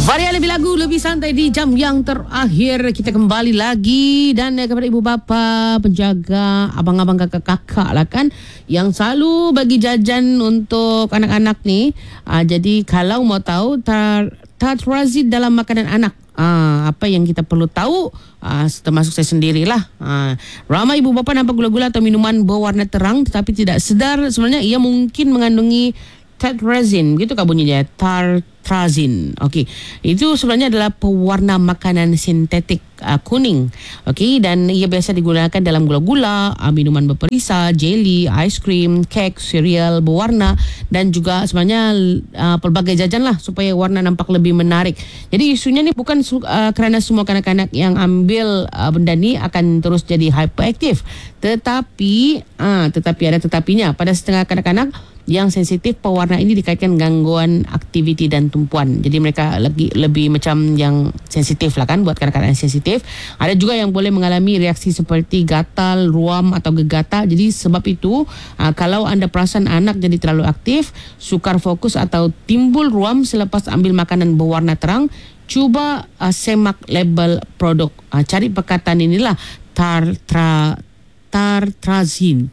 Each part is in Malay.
Varia lebih lagu, lebih santai di jam yang terakhir. Kita kembali lagi dan kepada ibu bapa, penjaga, abang-abang, kakak-kakak lah kan, yang selalu bagi jajan untuk anak-anak ni. Jadi kalau mau tahu tartrazin dalam makanan anak, apa yang kita perlu tahu, termasuk saya sendirilah. Ramai ibu bapa nampak gula-gula atau minuman berwarna terang tetapi tidak sedar sebenarnya ia mungkin mengandungi tartrazin. Begitu kah bunyinya? Tartrazin. Okey. Itu sebenarnya adalah pewarna makanan sintetik kuning. Okey, dan ia biasa digunakan dalam gula-gula, minuman berperisa, jelly, ais krim, kek, cereal berwarna dan juga sebenarnya pelbagai jajan lah supaya warna nampak lebih menarik. Jadi isunya ni bukan kerana semua kanak-kanak yang ambil benda ni akan terus jadi hyperaktif. Tetapi ada tetapinya. Pada setengah kanak-kanak yang sensitif, pewarna ini dikaitkan gangguan aktiviti dan tumpuan. Jadi mereka lebih macam yang sensitif lah kan, buat kanak-kanak yang sensitif. Ada juga yang boleh mengalami reaksi seperti gatal, ruam atau gegata. Jadi sebab itu kalau anda perasan anak jadi terlalu aktif, sukar fokus atau timbul ruam selepas ambil makanan berwarna terang, cuba semak label produk. Cari perkataan inilah tartrazin,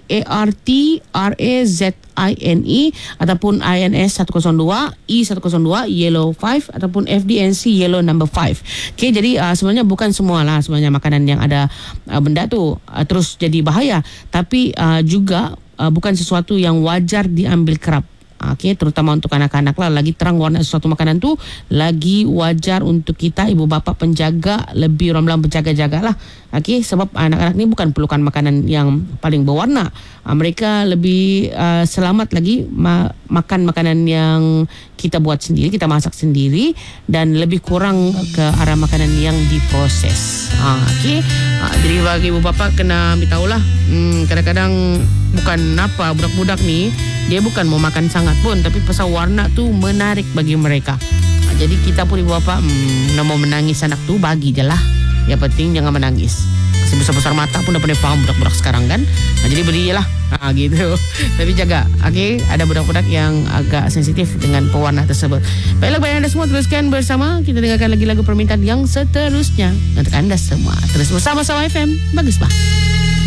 TARTRAZINE ataupun INS 102, E102, Yellow 5 ataupun FDNC Yellow number 5. Okay, jadi sebenarnya bukan semualah sebenarnya makanan yang ada benda tu terus jadi bahaya, tapi juga bukan sesuatu yang wajar diambil kerap. Okey, terutama untuk anak-anak lah. Lagi terang warna sesuatu makanan tu, lagi wajar untuk kita ibu bapa penjaga lebih orang berjaga-jaga lah. Okey, sebab anak-anak ni bukan perlukan makanan yang paling berwarna. Mereka lebih selamat lagi makan makanan yang kita buat sendiri, kita masak sendiri dan lebih kurang ke arah makanan yang diproses. Okey, jadi bagi ibu bapa kena beritahulah. Kadang-kadang bukan apa budak-budak ni dia bukan mau makan sangat pun, tapi pasal warna tu menarik bagi mereka. Jadi kita pun ibu bapa nak mau menangis anak tu bagi je lah. Yang penting jangan menangis. Sebesar-besar mata pun dah pandai faham budak-budak sekarang kan. Jadi beri je lah. Gitu. Tapi jaga. Okay? Ada budak-budak yang agak sensitif dengan pewarna tersebut. Baiklah, bagi anda semua teruskan bersama. Kita dengarkan lagi lagu permintaan yang seterusnya untuk anda semua. Terus bersama Sama FM. Bagus bah.